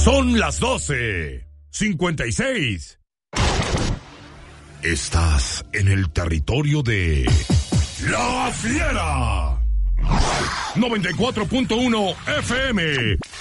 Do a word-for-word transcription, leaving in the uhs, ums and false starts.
Son las doce cincuenta y seis. Estás en el territorio de La Fiera. noventa y cuatro punto uno F M.